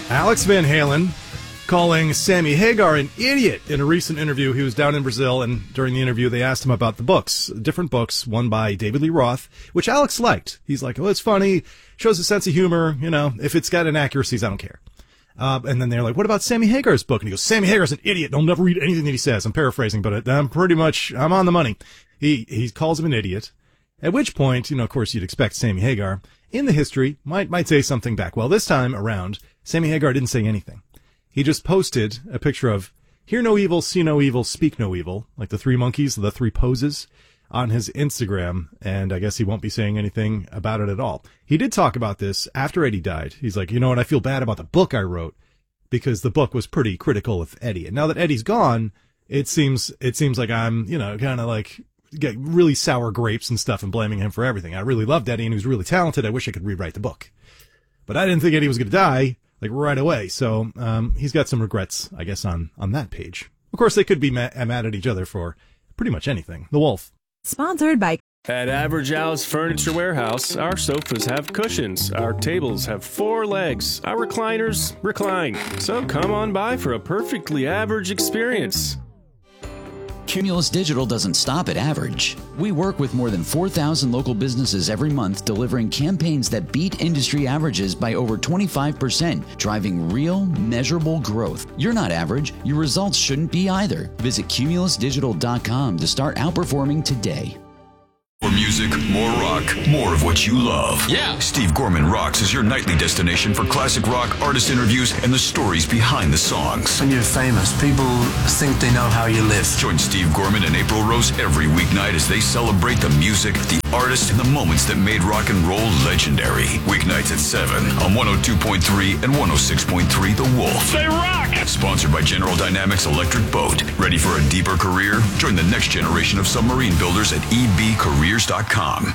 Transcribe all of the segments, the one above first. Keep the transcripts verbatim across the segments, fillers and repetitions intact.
Alex Van Halen calling Sammy Hagar an idiot in a recent interview. He was down in Brazil, and during the interview, they asked him about the books, different books, one by David Lee Roth, which Alex liked. He's like, oh, it's funny, shows a sense of humor, you know, if it's got inaccuracies, I don't care. Uh, and then they're like, what about Sammy Hagar's book? And he goes, Sammy Hagar's an idiot. I'll never read anything that he says. I'm paraphrasing, but I'm pretty much, I'm on the money. He, he calls him an idiot. At which point, you know, of course, you'd expect Sammy Hagar in the history might, might say something back. Well, this time around, Sammy Hagar didn't say anything. He just posted a picture of hear no evil, see no evil, speak no evil, like the three monkeys, the three poses, on his Instagram, and I guess he won't be saying anything about it at all. He did talk about this after Eddie died. He's like, you know what, I feel bad about the book I wrote, because the book was pretty critical of Eddie. And now that Eddie's gone, it seems it seems like I'm, you know, kind of like get really sour grapes and stuff and blaming him for everything. I really loved Eddie, and he was really talented. I wish I could rewrite the book. But I didn't think Eddie was going to die, like, right away. So um, he's got some regrets, I guess, on, on that page. Of course, they could be ma- mad at each other for pretty much anything. The Wolf. Sponsored by... At Average Al's Furniture Warehouse, our sofas have cushions, our tables have four legs, our recliners recline. So come on by for a perfectly average experience. Cumulus Digital doesn't stop at average. We work with more than four thousand local businesses every month, delivering campaigns that beat industry averages by over twenty-five percent, driving real, measurable growth. You're not average. Your results shouldn't be either. Visit cumulus digital dot com to start outperforming today. More music, more rock, more of what you love. Yeah. Steve Gorman Rocks is your nightly destination for classic rock, artist interviews, and the stories behind the songs. When you're famous, people think they know how you live. Join Steve Gorman and April Rose every weeknight as they celebrate the music, the artists, and the moments that made rock and roll legendary. Weeknights at seven on one oh two point three and one oh six point three The Wolf. They rock! Sponsored by General Dynamics Electric Boat. Ready for a deeper career? Join the next generation of submarine builders at e b careers dot com.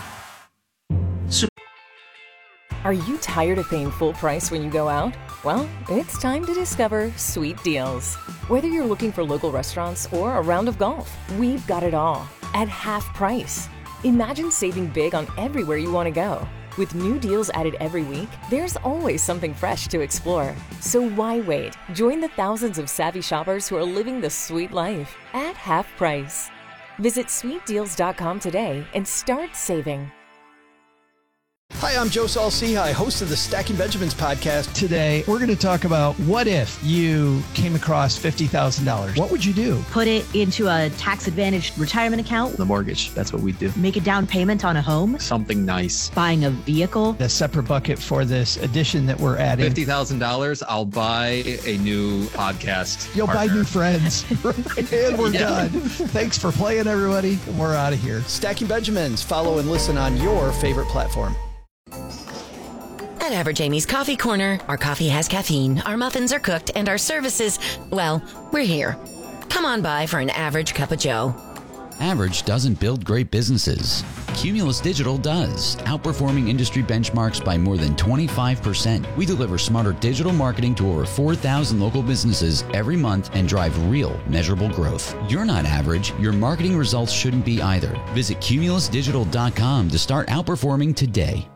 Are you tired of paying full price when you go out? Well, it's time to discover Sweet Deals. Whether you're looking for local restaurants or a round of golf, we've got it all at half price. Imagine saving big on everywhere you want to go. With new deals added every week, there's always something fresh to explore. So why wait? Join the thousands of savvy shoppers who are living the sweet life at half price. Visit sweet deals dot com today and start saving. Hi, I'm Joe Saul-Sehy, host of the Stacking Benjamins podcast. Today, we're going to talk about what if you came across fifty thousand dollars? What would you do? Put it into a tax-advantaged retirement account. The mortgage, that's what we do. Make a down payment on a home. Something nice. Buying a vehicle. The separate bucket for this edition that we're adding. fifty thousand dollars, I'll buy a new podcast You'll partner. buy new friends. And we're Yeah. done. Thanks for playing, everybody. We're out of here. Stacking Benjamins. Follow and listen on your favorite platform. At Average Amy's Coffee Corner, our coffee has caffeine, our muffins are cooked, and our services, well, we're here. Come on by for an average cup of joe. Average doesn't build great businesses. Cumulus Digital does, outperforming industry benchmarks by more than twenty-five percent. We deliver smarter digital marketing to over four thousand local businesses every month and drive real, measurable growth. You're not average. Your marketing results shouldn't be either. Visit cumulus digital dot com to start outperforming today.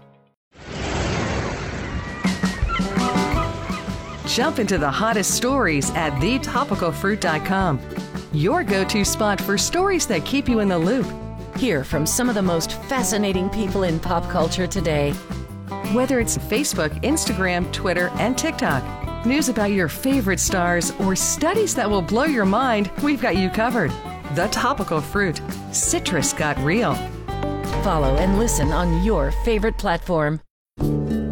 Jump into the hottest stories at the topical fruit dot com. Your go-to spot for stories that keep you in the loop. Hear from some of the most fascinating people in pop culture today. Whether it's Facebook, Instagram, Twitter, and TikTok, news about your favorite stars, or studies that will blow your mind, we've got you covered. The Topical Fruit. Citrus got real. Follow and listen on your favorite platform.